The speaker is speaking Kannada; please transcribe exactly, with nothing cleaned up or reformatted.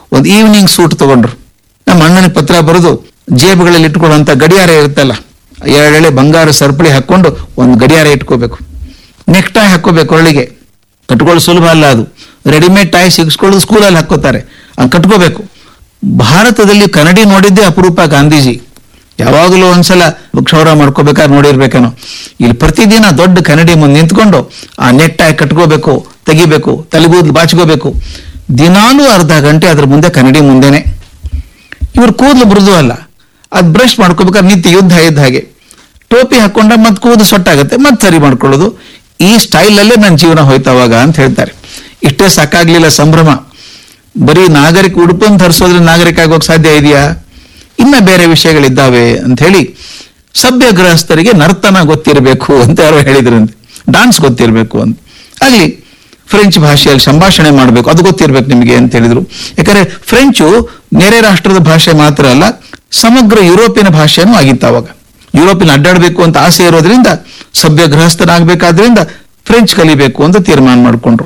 ಒಂದು ಈವ್ನಿಂಗ್ ಸೂಟ್ ತಗೊಂಡ್ರು. ನಮ್ಮ ಅಣ್ಣನಿಗೆ ಪತ್ರ ಬರೆದು ಜೇಬುಗಳಲ್ಲಿ ಇಟ್ಕೊಳ್ಳುವಂತ ಗಡಿಯಾರ ಇರುತ್ತಲ್ಲ, ಎರಡೆಳೆ ಬಂಗಾರ ಸರಪಳಿ ಹಾಕೊಂಡು ಒಂದು ಗಡಿಯಾರ ಇಟ್ಕೋಬೇಕು. ನೆಕ್ ಟೈ ಹಾಕೋಬೇಕು, ಒಳಗೆ ಕಟ್ಕೊಳ್ಳೋ ಸುಲಭ ಅಲ್ಲ, ಅದು ರೆಡಿಮೇಡ್ ಟೈ ಸಿಗಿಸ್ಕೊಳ್ಳೋದು ಸ್ಕೂಲಲ್ಲಿ ಹಾಕೋತಾರೆ, ಹಂಗೆ ಕಟ್ಕೋಬೇಕು. ಭಾರತದಲ್ಲಿ ಕನ್ನಡಿ ನೋಡಿದ್ದೇ ಅಪರೂಪ. ಗಾಂಧೀಜಿ ಯಾವಾಗಲೂ ಒಂದ್ಸಲ ಕ್ಷೌರ ಮಾಡ್ಕೋಬೇಕಾದ್ರೆ ನೋಡಿರ್ಬೇಕೇನೋ. ಇಲ್ಲಿ ಪ್ರತಿದಿನ ದೊಡ್ಡ ಕನ್ನಡಿ ಮುಂದೆ ನಿಂತ್ಕೊಂಡು ಆ ನೆಕ್ ಟೈ ಕಟ್ಕೋಬೇಕು, ತೆಗಿಬೇಕು, ತಲೆಗೂದ್ಲು ಬಾಚ್ಕೋಬೇಕು. ದಿನಾಲೂ ಅರ್ಧ ಗಂಟೆ ಅದ್ರ ಮುಂದೆ ಕನ್ನಡಿ ಮುಂದೆನೆ. ಇವ್ರ ಕೂದಲು ಮೃದು ಅಲ್ಲ, ಅದು ಬ್ರಷ್ ಮಾಡ್ಕೋಬೇಕಾದ್ರೆ ನಿತ್ಯ ಯುದ್ಧ ಇದ್ದ ಹಾಗೆ. ಟೋಪಿ ಹಾಕೊಂಡ ಮತ್ತೆ ಕೂದಲು ಸೊಟ್ಟಾಗತ್ತೆ, ಮತ್ತೆ ಸರಿ ಮಾಡ್ಕೊಳ್ಳೋದು. ಈ ಸ್ಟೈಲಲ್ಲೇ ನನ್ನ ಜೀವನ ಹೋಯ್ತವಾಗ ಅಂತ ಹೇಳ್ತಾರೆ. ಇಷ್ಟೇ ಸಾಕಾಗ್ಲಿಲ್ಲ ಸಂಭ್ರಮ. ಬರೀ ನಾಗರಿಕ ಉಡುಪನ್ನು ಧರಿಸೋದ್ರೆ ನಾಗರಿಕ ಆಗೋಕ್ ಸಾಧ್ಯ ಇದೆಯಾ? ಇನ್ನ ಬೇರೆ ವಿಷಯಗಳಿದ್ದಾವೆ ಅಂತ ಹೇಳಿ ಸಭ್ಯ ಗೃಹಸ್ಥರಿಗೆ ನರ್ತನ ಗೊತ್ತಿರಬೇಕು ಅಂತ ಯಾರೋ ಹೇಳಿದ್ರಂತೆ, ಡಾನ್ಸ್ ಗೊತ್ತಿರಬೇಕು ಅಂತ. ಅಲ್ಲಿ ಫ್ರೆಂಚ್ ಭಾಷೆಯಲ್ಲಿ ಸಂಭಾಷಣೆ ಮಾಡಬೇಕು, ಅದು ಗೊತ್ತಿರ್ಬೇಕು ನಿಮಗೆ ಅಂತ ಹೇಳಿದ್ರು. ಯಾಕಂದ್ರೆ ಫ್ರೆಂಚು ನೆರೆ ರಾಷ್ಟ್ರದ ಭಾಷೆ ಮಾತ್ರ ಅಲ್ಲ, ಸಮಗ್ರ ಯುರೋಪಿಯನ್ ಭಾಷೆನೂ ಆಗಿತ್ತು ಅವಾಗ. ಯುರೋಪಿನ ಅಡ್ಡಾಡಬೇಕು ಅಂತ ಆಸೆ ಇರೋದ್ರಿಂದ, ಸಭ್ಯ ಗೃಹಸ್ಥನಾಗಬೇಕಾದ್ರಿಂದ ಫ್ರೆಂಚ್ ಕಲಿಬೇಕು ಅಂತ ತೀರ್ಮಾನ ಮಾಡಿಕೊಂಡ್ರು.